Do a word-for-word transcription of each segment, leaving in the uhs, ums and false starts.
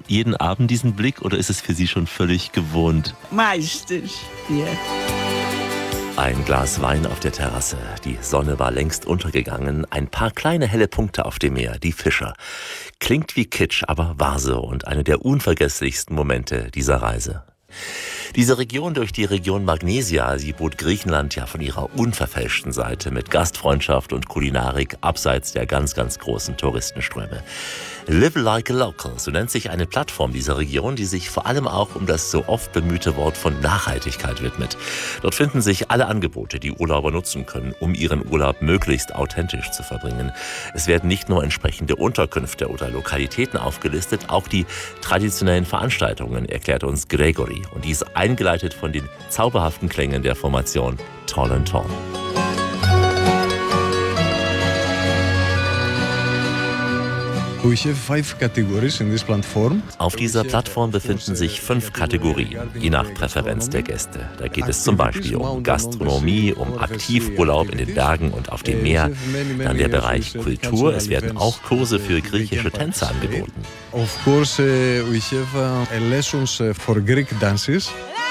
jeden Abend diesen Blick oder ist es für Sie schon völlig gewohnt? Meistens, ja. Ein Glas Wein auf der Terrasse. Die Sonne war längst untergegangen. Ein paar kleine helle Punkte auf dem Meer, die Fischer. Klingt wie Kitsch, aber war so und eine der unvergesslichsten Momente dieser Reise. Diese Region durch die Region Magnesia, sie bot Griechenland ja von ihrer unverfälschten Seite mit Gastfreundschaft und Kulinarik abseits der ganz, ganz großen Touristenströme. Live Like a Local, so nennt sich eine Plattform dieser Region, die sich vor allem auch um das so oft bemühte Wort von Nachhaltigkeit widmet. Dort finden sich alle Angebote, die Urlauber nutzen können, um ihren Urlaub möglichst authentisch zu verbringen. Es werden nicht nur entsprechende Unterkünfte oder Lokalitäten aufgelistet, auch die traditionellen Veranstaltungen, erklärt uns Gregory. Und die ist eingeleitet von den zauberhaften Klängen der Formation Tall and Tall. Auf dieser Plattform befinden sich fünf Kategorien, je nach Präferenz der Gäste. Da geht es zum Beispiel um Gastronomie, um Aktivurlaub in den Bergen und auf dem Meer, dann der Bereich Kultur. Es werden auch Kurse für griechische Tänze angeboten. Of course, we have lessons for Greek dances.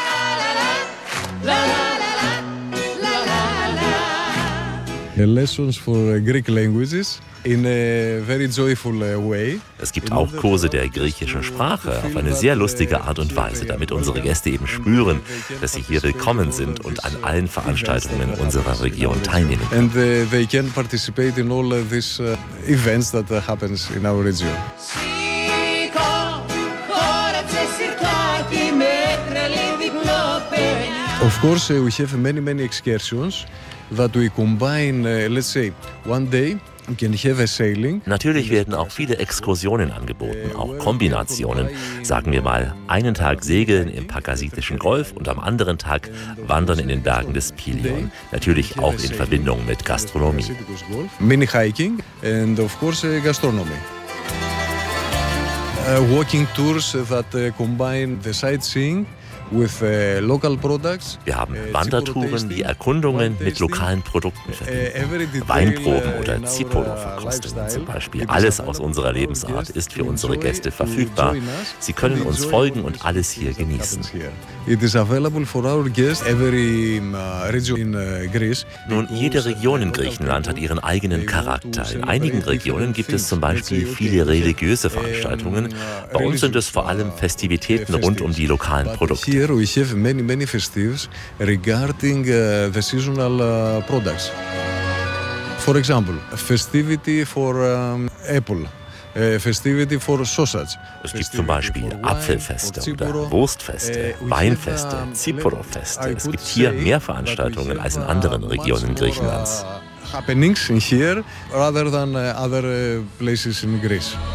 Lessons for Greek languages in a very joyful way. Es gibt auch Kurse der griechischen Sprache auf eine sehr lustige Art und Weise, damit unsere Gäste eben spüren, dass sie hier willkommen sind und an allen Veranstaltungen unserer Region teilnehmen können. And uh, they can participate in all these uh, events that uh, happens in our region. Of course, uh, we have many, many excursions that we combine, uh, let's say, one day we can have a sailing. Natürlich werden auch viele Exkursionen angeboten, auch Kombinationen. Sagen wir mal, einen Tag segeln im Pakasitischen Golf und am anderen Tag wandern in den Bergen des Pilion. Natürlich auch in Verbindung mit Gastronomie. Mini-hiking and of course uh, gastronomy. Uh, walking tours that uh, combine the sightseeing with uh, local products. Wir haben Wandertouren, die Erkundungen mit lokalen Produkten verbinden. Weinproben oder Zipolo-Verkostungen zum Beispiel. Alles aus unserer Lebensart ist für unsere Gäste verfügbar. Sie können uns folgen und alles hier genießen. It is available for our guests every region in Greece. Nun, jede Region in Griechenland hat ihren eigenen Charakter. In einigen Regionen gibt es zum Beispiel viele religiöse Veranstaltungen. Bei uns sind es vor allem Festivitäten rund um die lokalen Produkte. Here we have many, many festivities regarding uh, the seasonal uh, products. For example, a festivity for um, apple. Festivity for sausage. Es gibt zum Beispiel Apfelfeste oder Wurstfeste, Weinfeste, Zipolo-Feste. Es gibt hier mehr Veranstaltungen als in anderen Regionen Griechenlands. Happenings in here rather than other places in Greece.